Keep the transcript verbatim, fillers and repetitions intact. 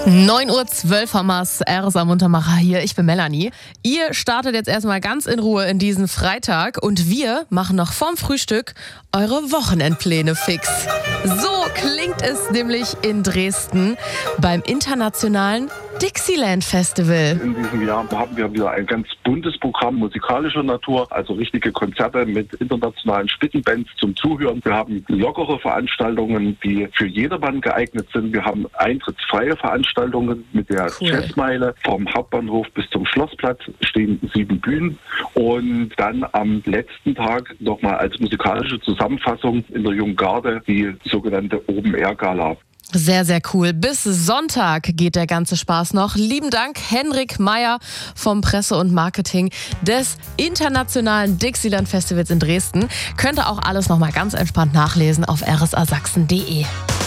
neun Uhr zwölf haben wir's, R S A Muntermacher hier, ich bin Melanie. Ihr startet jetzt erstmal ganz in Ruhe in diesen Freitag und wir machen noch vorm Frühstück eure Wochenendpläne fix. So klingt es nämlich in Dresden beim internationalen Dixieland Festival. In diesem Jahr haben wir wieder ein ganz buntes Programm musikalischer Natur, also richtige Konzerte mit internationalen Spitzenbands zum Zuhören. Wir haben lockere Veranstaltungen, die für jedermann geeignet sind. Wir haben eintrittsfreie Veranstaltungen mit der Cool. Jazzmeile. Vom Hauptbahnhof bis zum Schlossplatz stehen sieben Bühnen. Und dann am letzten Tag nochmal als musikalische Zusammenfassung in der Jungen Garde die sogenannte Open Air Gala. Sehr, sehr cool. Bis Sonntag geht der ganze Spaß noch. Lieben Dank, Henrik Meyer vom Presse und Marketing des Internationalen Dixieland Festivals in Dresden. Könnt ihr auch alles nochmal ganz entspannt nachlesen auf r s a sachsen punkt d e.